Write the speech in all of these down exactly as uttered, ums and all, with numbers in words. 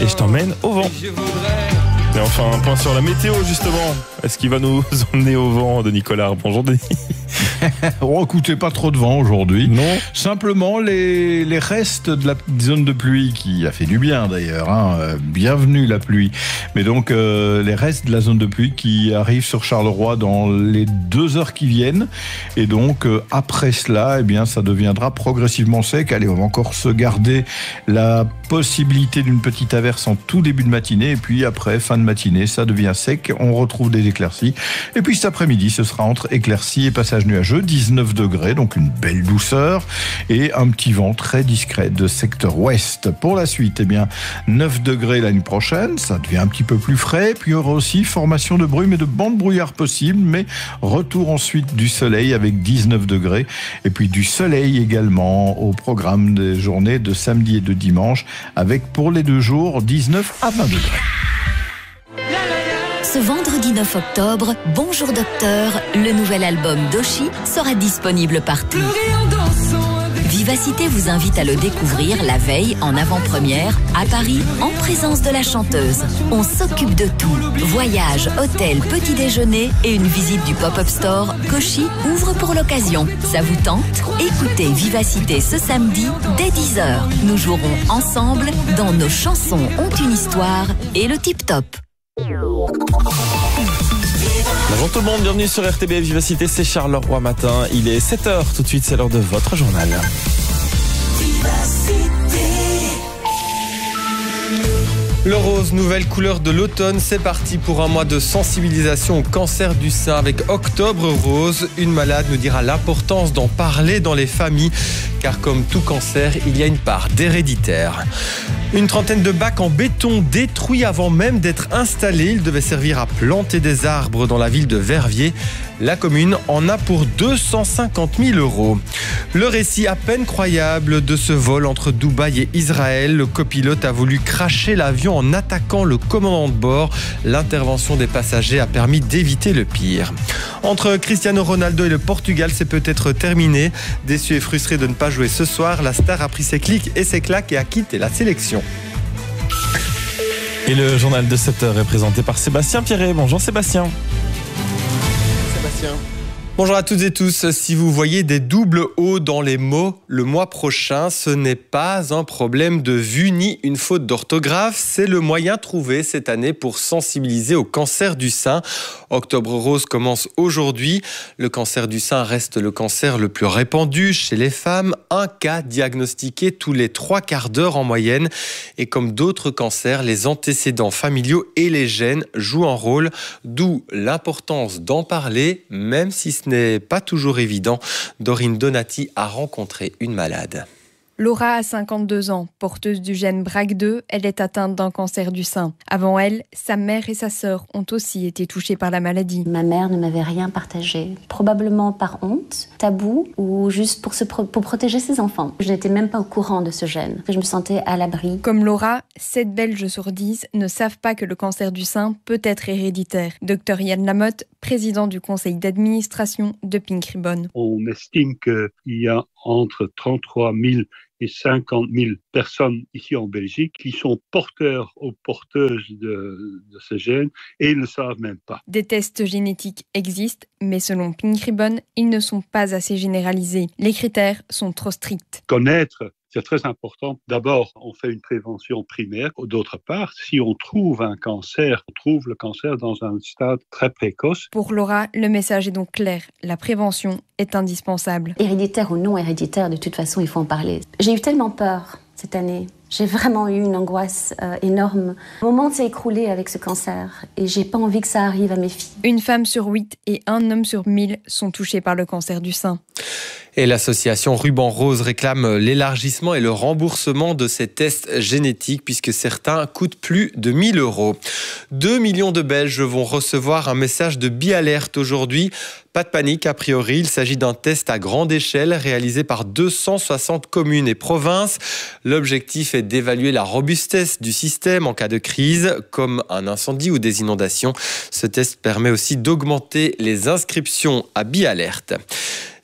et je t'emmène au vent. Et enfin, un point sur la météo, justement. Est-ce qu'il va nous emmener au vent, Denis Collard? Bonjour, Denis. Oh, écoutez, pas trop de vent aujourd'hui. Non. Simplement les, les restes de la zone de pluie, qui a fait du bien d'ailleurs. Hein. Bienvenue la pluie. Mais donc, euh, les restes de la zone de pluie qui arrivent sur Charleroi dans les deux heures qui viennent. Et donc, euh, après cela, eh bien, ça deviendra progressivement sec. Allez, on va encore se garder la possibilité d'une petite averse en tout début de matinée. Et puis après, fin de matinée, ça devient sec. On retrouve des éclaircies. Et puis cet après-midi, ce sera entre éclaircies et passage nuageux. dix-neuf degrés, donc une belle douceur. Et un petit vent très discret de secteur ouest. Pour la suite, eh bien, neuf degrés l'année prochaine. Ça devient un petit peu plus frais. Puis il y aura aussi formation de brume et de bancs de brouillard possibles. Mais retour ensuite du soleil avec dix-neuf degrés. Et puis du soleil également au programme des journées de samedi et de dimanche. Avec pour les deux jours, dix-neuf à vingt degrés. Ce vendredi neuf octobre, Bonjour Docteur, le nouvel album d'Oshi sera disponible partout. Vivacité vous invite à le découvrir la veille en avant-première à Paris en présence de la chanteuse. On s'occupe de tout. Voyage, hôtel, petit déjeuner et une visite du pop-up store qu'Oshi ouvre pour l'occasion. Ça vous tente? Écoutez Vivacité ce samedi dès dix heures. Nous jouerons ensemble dans Nos chansons ont une histoire et le Tip Top. Bonjour tout le monde, bienvenue sur R T B F Vivacité, c'est Charleroi Matin. Il est sept heures, tout de suite c'est l'heure de votre journal. Le rose, nouvelle couleur de l'automne, c'est parti pour un mois de sensibilisation au cancer du sein avec Octobre Rose. Une malade nous dira l'importance d'en parler dans les familles, car comme tout cancer, il y a une part d'héréditaire. Une trentaine de bacs en béton détruits avant même d'être installés. Ils devaient servir à planter des arbres dans la ville de Verviers. La commune en a pour deux cent cinquante mille euros. Le récit à peine croyable de ce vol entre Dubaï et Israël. Le copilote a voulu cracher l'avion en attaquant le commandant de bord. L'intervention des passagers a permis d'éviter le pire. Entre Cristiano Ronaldo et le Portugal, c'est peut-être terminé. Déçu et frustré de ne pas jouer ce soir, la star a pris ses clics et ses claques et a quitté la sélection. Et le journal de sept heures est présenté par Sébastien Pierret. Bonjour Sébastien. Sébastien. Bonjour à toutes et tous. Si vous voyez des doubles O dans les mots le mois prochain, ce n'est pas un problème de vue ni une faute d'orthographe. C'est le moyen trouvé cette année pour sensibiliser au cancer du sein. Octobre Rose commence aujourd'hui. Le cancer du sein reste le cancer le plus répandu chez les femmes. Un cas diagnostiqué tous les trois quarts d'heure en moyenne. Et comme d'autres cancers, les antécédents familiaux et les gènes jouent un rôle. D'où l'importance d'en parler, même si ce n'est pas toujours évident. Dorine Donati a rencontré une malade. Laura a cinquante-deux ans, porteuse du gène B R C A deux, elle est atteinte d'un cancer du sein. Avant elle, sa mère et sa sœur ont aussi été touchées par la maladie. Ma mère ne m'avait rien partagé, probablement par honte, tabou ou juste pour, se pro- pour protéger ses enfants. Je n'étais même pas au courant de ce gène, je me sentais à l'abri. Comme Laura, sept Belges sur dix ne savent pas que le cancer du sein peut être héréditaire. Docteur Yann Lamotte, président du conseil d'administration de Pink Ribbon. On estime qu'il y a entre trente-trois mille et cinquante mille personnes ici en Belgique qui sont porteurs ou porteuses de, de ce gène et ils ne le savent même pas. Des tests génétiques existent, mais selon Pink Ribbon, ils ne sont pas assez généralisés. Les critères sont trop stricts. Connaître, c'est très important. D'abord, on fait une prévention primaire. D'autre part, si on trouve un cancer, on trouve le cancer dans un stade très précoce. Pour Laura, le message est donc clair. La prévention est indispensable. Héréditaire ou non héréditaire, de toute façon, il faut en parler. J'ai eu tellement peur cette année. J'ai vraiment eu une angoisse euh, énorme. Mon monde s'est écroulé avec ce cancer et j'ai pas envie que ça arrive à mes filles. Une femme sur huit et un homme sur mille sont touchés par le cancer du sein. Et l'association Ruban Rose réclame l'élargissement et le remboursement de ces tests génétiques puisque certains coûtent plus de mille euros. deux millions de Belges vont recevoir un message de Bialerte aujourd'hui. Pas de panique, a priori, il s'agit d'un test à grande échelle réalisé par deux cent soixante communes et provinces. L'objectif est d'évaluer la robustesse du système en cas de crise, comme un incendie ou des inondations. Ce test permet aussi d'augmenter les inscriptions à Bialerte.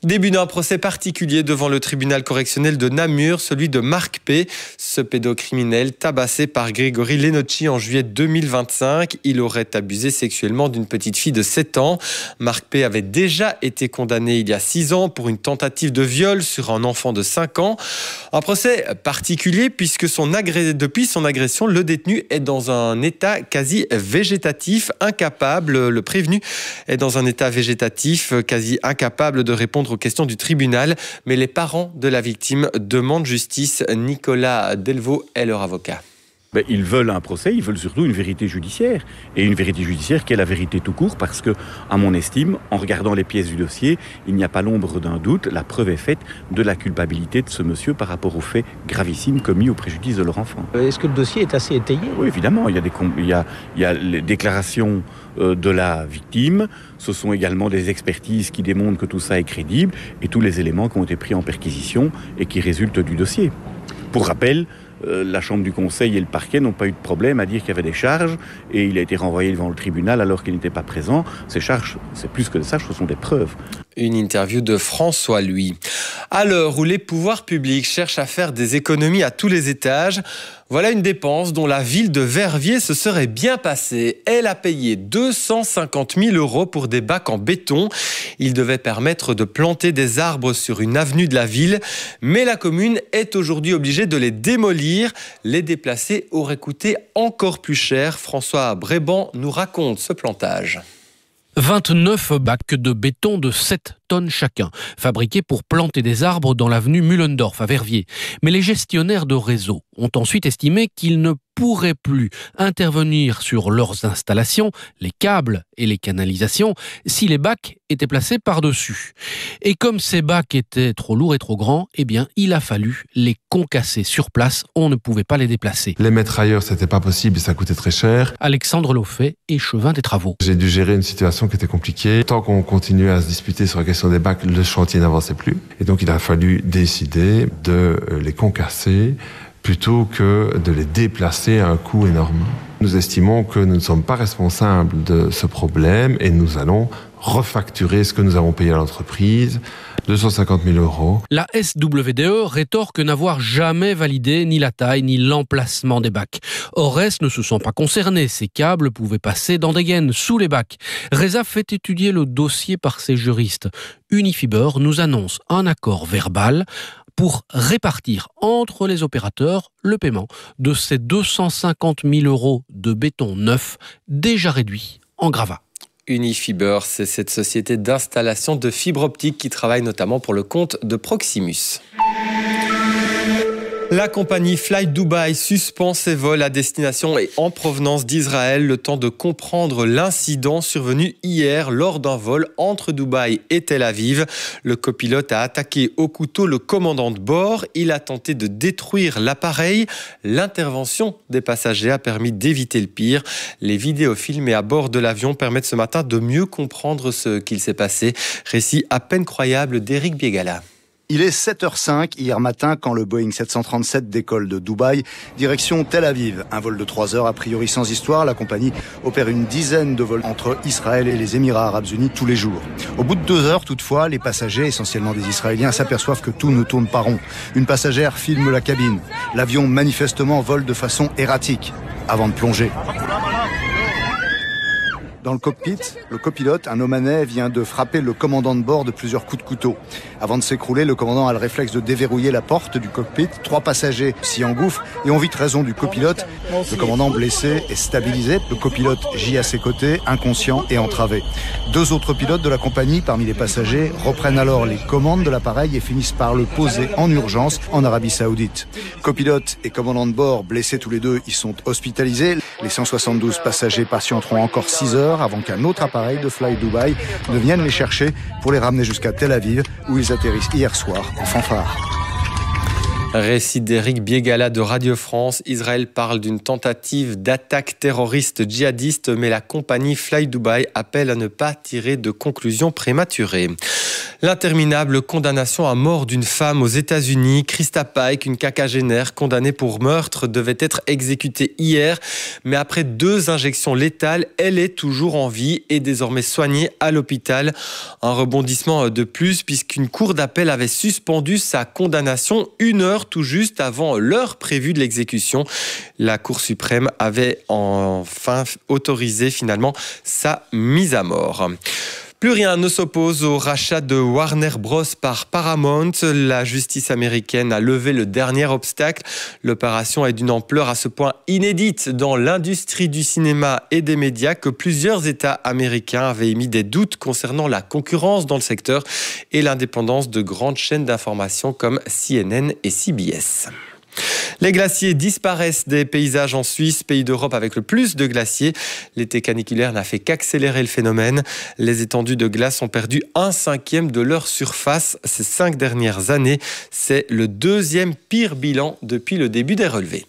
Début d'un procès particulier devant le tribunal correctionnel de Namur, celui de Marc P. Ce pédocriminel tabassé par Grégory Lenocci en juillet deux mille vingt-cinq. Il aurait abusé sexuellement d'une petite fille de sept ans. Marc P. avait déjà été condamné il y a six ans pour une tentative de viol sur un enfant de cinq ans. Un procès particulier puisque son agré... depuis son agression, le détenu est dans un état quasi végétatif, incapable, le prévenu est dans un état végétatif, quasi incapable de répondre aux questions du tribunal. Mais les parents de la victime demandent justice. Nicolas Delvaux est leur avocat. Ben, ils veulent un procès, ils veulent surtout une vérité judiciaire. Et une vérité judiciaire qui est la vérité tout court, parce que, à mon estime, en regardant les pièces du dossier, il n'y a pas l'ombre d'un doute, la preuve est faite de la culpabilité de ce monsieur par rapport aux faits gravissimes commis au préjudice de leur enfant. Est-ce que le dossier est assez étayé ? Oui, évidemment, il y a, des, il y a, il y a les déclarations euh, de la victime, ce sont également des expertises qui démontrent que tout ça est crédible, et tous les éléments qui ont été pris en perquisition et qui résultent du dossier. Pour rappel, Euh, la Chambre du Conseil et le parquet n'ont pas eu de problème à dire qu'il y avait des charges et il a été renvoyé devant le tribunal alors qu'il n'était pas présent. Ces charges, c'est plus que des charges, ce sont des preuves. Une interview de François Louis. À l'heure où les pouvoirs publics cherchent à faire des économies à tous les étages, voilà une dépense dont la ville de Verviers se serait bien passée. Elle a payé deux cent cinquante mille euros pour des bacs en béton. Ils devaient permettre de planter des arbres sur une avenue de la ville. Mais la commune est aujourd'hui obligée de les démolir. Les déplacer aurait coûté encore plus cher. François Bréban nous raconte ce plantage. vingt-neuf bacs de béton de sept tonnes chacun, fabriqués pour planter des arbres dans l'avenue Mullendorf à Verviers. Mais les gestionnaires de réseau ont ensuite estimé qu'ils ne pourraient plus intervenir sur leurs installations, les câbles et les canalisations, si les bacs étaient placés par-dessus. Et comme ces bacs étaient trop lourds et trop grands, eh bien, il a fallu les concasser sur place. On ne pouvait pas les déplacer. Les mettre ailleurs, c'était pas possible et ça coûtait très cher. Alexandre Loffet, échevin des travaux. J'ai dû gérer une situation qui était compliquée. Tant qu'on continuait à se disputer sur la question des bacs, le chantier n'avançait plus. Et donc, il a fallu décider de les concasser plutôt que de les déplacer à un coût énorme. Nous estimons que nous ne sommes pas responsables de ce problème et nous allons refacturer ce que nous avons payé à l'entreprise, deux cent cinquante mille euros. La S W D E rétorque n'avoir jamais validé ni la taille ni l'emplacement des bacs. Ores ne se sent pas concerné. Ces câbles pouvaient passer dans des gaines sous les bacs. Reza fait étudier le dossier par ses juristes. Unifiber nous annonce un accord verbal pour répartir entre les opérateurs le paiement de ces deux cent cinquante mille euros de béton neuf déjà réduit en gravat. Unifiber, c'est cette société d'installation de fibre optique qui travaille notamment pour le compte de Proximus. La compagnie Fly Dubai suspend ses vols à destination et en provenance d'Israël le temps de comprendre l'incident survenu hier lors d'un vol entre Dubaï et Tel Aviv. Le copilote a attaqué au couteau le commandant de bord. Il a tenté de détruire l'appareil. L'intervention des passagers a permis d'éviter le pire. Les vidéos filmées à bord de l'avion permettent ce matin de mieux comprendre ce qu'il s'est passé. Récit à peine croyable d'Éric Biegala. Il est sept heures cinq hier matin quand le Boeing sept cent trente-sept décolle de Dubaï, direction Tel Aviv. Un vol de trois heures a priori sans histoire. La compagnie opère une dizaine de vols entre Israël et les Émirats Arabes Unis tous les jours. Au bout de deux heures, toutefois, les passagers, essentiellement des Israéliens, s'aperçoivent que tout ne tourne pas rond. Une passagère filme la cabine. L'avion manifestement vole de façon erratique avant de plonger. Dans le cockpit, le copilote, un Omanais, vient de frapper le commandant de bord de plusieurs coups de couteau. Avant de s'écrouler, le commandant a le réflexe de déverrouiller la porte du cockpit. Trois passagers s'y engouffrent et ont vite raison du copilote. Le commandant blessé est stabilisé. Le copilote gît à ses côtés, inconscient et entravé. Deux autres pilotes de la compagnie, parmi les passagers, reprennent alors les commandes de l'appareil et finissent par le poser en urgence en Arabie Saoudite. Copilote et commandant de bord, blessés tous les deux, ils sont hospitalisés. Les cent soixante-douze passagers patienteront encore six heures avant qu'un autre appareil de Fly Dubai ne vienne les chercher pour les ramener jusqu'à Tel Aviv où ils atterrissent hier soir en fanfare. Récit d'Éric Biegala de Radio France. Israël parle d'une tentative d'attaque terroriste djihadiste, mais la compagnie Fly Dubai appelle à ne pas tirer de conclusions prématurées. L'interminable condamnation à mort d'une femme aux États-Unis. Krista Pike, une quinquagénaire condamnée pour meurtre, devait être exécutée hier. Mais après deux injections létales, elle est toujours en vie et désormais soignée à l'hôpital. Un rebondissement de plus puisqu'une cour d'appel avait suspendu sa condamnation une heure tout juste avant l'heure prévue de l'exécution. La Cour suprême avait enfin autorisé finalement sa mise à mort. Plus rien ne s'oppose au rachat de Warner Bros par Paramount. La justice américaine a levé le dernier obstacle. L'opération est d'une ampleur à ce point inédite dans l'industrie du cinéma et des médias que plusieurs États américains avaient émis des doutes concernant la concurrence dans le secteur et l'indépendance de grandes chaînes d'information comme C N N et C B S. Les glaciers disparaissent des paysages en Suisse, pays d'Europe avec le plus de glaciers. L'été caniculaire n'a fait qu'accélérer le phénomène. Les étendues de glace ont perdu un cinquième de leur surface ces cinq dernières années. C'est le deuxième pire bilan depuis le début des relevés.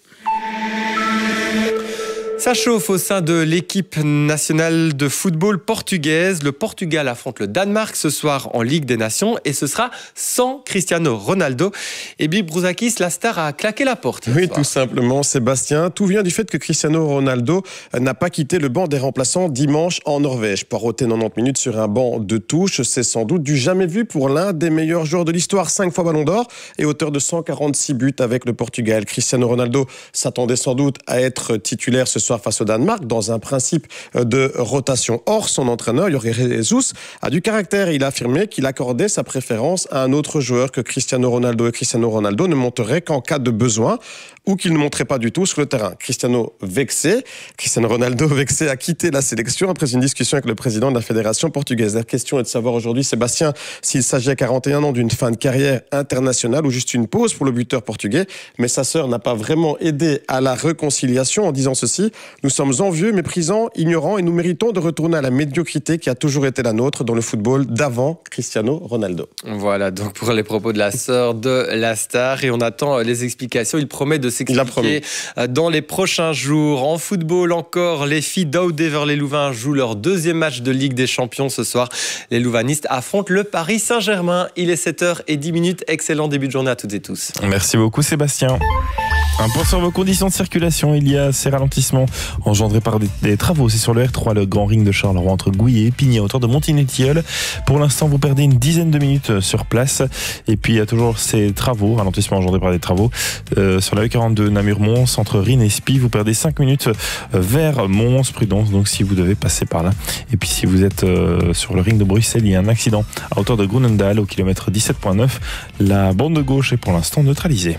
Ça chauffe au sein de l'équipe nationale de football portugaise. Le Portugal affronte le Danemark ce soir en Ligue des Nations et ce sera sans Cristiano Ronaldo. Et Bill Brouzakis, la star, a claqué la porte. Oui, tout simplement, Sébastien. Tout vient du fait que Cristiano Ronaldo n'a pas quitté le banc des remplaçants dimanche en Norvège. Poireauté quatre-vingt-dix minutes sur un banc de touche, c'est sans doute du jamais vu pour l'un des meilleurs joueurs de l'histoire. Cinq fois Ballon d'Or et auteur de cent quarante-six buts avec le Portugal. Cristiano Ronaldo s'attendait sans doute à être titulaire ce soir face au Danemark dans un principe de rotation. Or, son entraîneur, Jorge Jesus, a du caractère. Il a affirmé qu'il accordait sa préférence à un autre joueur que Cristiano Ronaldo. Et Cristiano Ronaldo ne monterait qu'en cas de besoin ou qu'il ne monterait pas du tout sur le terrain. Cristiano vexé, Cristiano Ronaldo vexé a quitté la sélection après une discussion avec le président de la fédération portugaise. La question est de savoir aujourd'hui, Sébastien, s'il s'agit à quarante et un ans d'une fin de carrière internationale ou juste une pause pour le buteur portugais. Mais sa sœur n'a pas vraiment aidé à la réconciliation en disant ceci: nous sommes envieux, méprisants, ignorants et nous méritons de retourner à la médiocrité qui a toujours été la nôtre dans le football d'avant Cristiano Ronaldo. Voilà donc pour les propos de la sœur de la star et on attend les explications. Il promet de s'expliquer dans les prochains jours. En football encore, les filles d'Aude-Heverlee-Louvain jouent leur deuxième match de Ligue des Champions ce soir. Les louvanistes affrontent le Paris Saint-Germain. Il est sept heures dix. Excellent début de journée à toutes et tous. Merci beaucoup Sébastien. Un point sur vos conditions de circulation, il y a ces ralentissements engendrés par des, des travaux. C'est sur le R trois, le grand ring de Charleroi entre Gouillé et Pigné, à hauteur de Montigny-Tilleul. Pour l'instant, vous perdez une dizaine de minutes sur place. Et puis, il y a toujours ces travaux, ralentissements engendrés par des travaux. Euh, sur la E quarante-deux, Namur-Mons, entre Rhin et Spie, vous perdez cinq minutes vers Mons. Prudence, donc, si vous devez passer par là. Et puis, si vous êtes euh, sur le ring de Bruxelles, il y a un accident à hauteur de Groenendaal, au kilomètre dix-sept virgule neuf. La bande de gauche est pour l'instant neutralisée.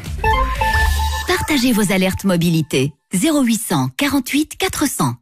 Partagez vos alertes mobilité. zéro huit cent quarante-huit quatre cents.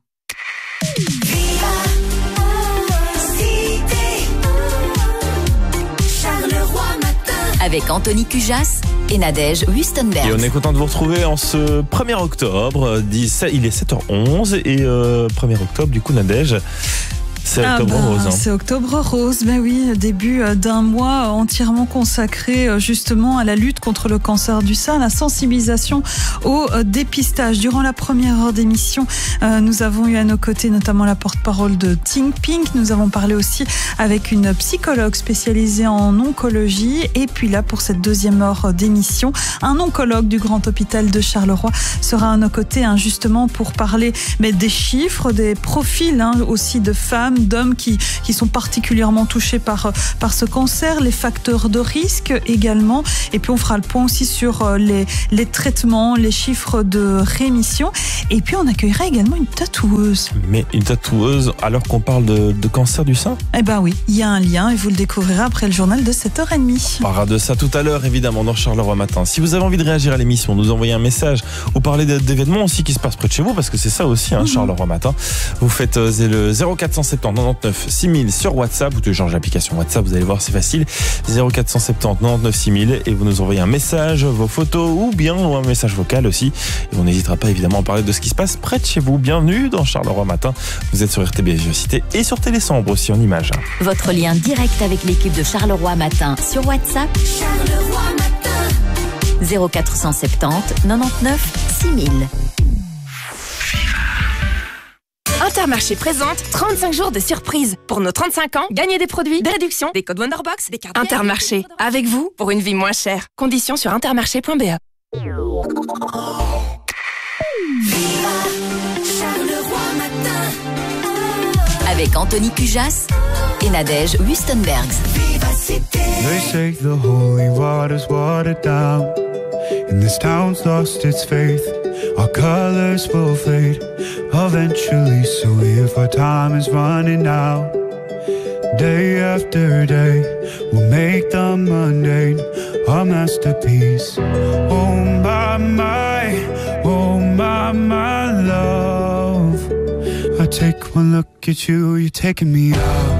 Avec Anthony Cujas et Nadège Wustenberg. Et on est content de vous retrouver en ce premier octobre. Il est sept heures onze et euh, premier octobre, du coup, Nadège. C'est ah Octobre ben, Rose. Hein. C'est Octobre Rose, ben oui, début d'un mois entièrement consacré justement à la lutte contre le cancer du sein, à la sensibilisation au dépistage. Durant la première heure d'émission, euh, nous avons eu à nos côtés notamment la porte-parole de Think Pink. Nous avons parlé aussi avec une psychologue spécialisée en oncologie. Et puis là, pour cette deuxième heure d'émission, un oncologue du Grand Hôpital de Charleroi sera à nos côtés hein, justement pour parler mais des chiffres, des profils hein, aussi de femmes, d'hommes qui, qui sont particulièrement touchés par, par ce cancer, les facteurs de risque également. Et puis on fera le point aussi sur les, les traitements, les chiffres de rémission. Et puis on accueillera également une tatoueuse. Mais une tatoueuse alors qu'on parle de, de cancer du sein ? Eh ben oui, il y a un lien et vous le découvrirez après le journal de sept heures trente. On parlera de ça tout à l'heure évidemment dans Charleroi Matin. Si vous avez envie de réagir à l'émission, nous envoyer un message ou parler d'événements aussi qui se passent près de chez vous, parce que c'est ça aussi, hein, mmh. Charleroi Matin. Vous faites euh, le zéro quatre cent soixante-dix quatre-vingt-dix-neuf six mille sur WhatsApp. Vous téléchargez l'application WhatsApp, vous allez voir, c'est facile. zéro quatre cent soixante-dix quatre-vingt-dix-neuf six mille et vous nous envoyez un message, vos photos ou bien un message vocal aussi. Et on n'hésitera pas évidemment à parler de ce qui se passe près de chez vous. Bienvenue dans Charleroi Matin. Vous êt sur R T B Cité et sur Télésambre aussi en images. Votre lien direct avec l'équipe de Charleroi Matin sur WhatsApp. Charleroi Matin. zéro quatre cent soixante-dix quatre-vingt-dix-neuf six mille. Intermarché présente trente-cinq jours de surprise. Pour nos trente-cinq ans, gagnez des produits, des réductions, des codes Wonderbox, des cartes. Intermarché, avec vous pour une vie moins chère. Conditions sur intermarché point b e. Avec Anthony Cujas et Nadège Wustenbergs. They say the holy water's watered down, and this town's lost its faith. Our colors will fade eventually, so if our time is running out, day after day, we'll make the mundane our masterpiece. Oh my, my, oh my, my love, I take one look at you, you're taking me out.